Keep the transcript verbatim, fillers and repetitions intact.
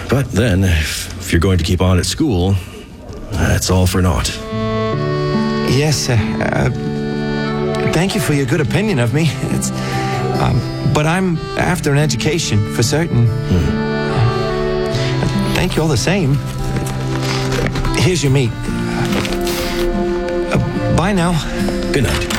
But then, if, if you're going to keep on at school, that's all for naught. Yes, uh, uh, thank you for your good opinion of me. It's, um, but I'm after an education, for certain. Hmm. Uh, thank you all the same. Here's your meat. Uh, bye now. Good night.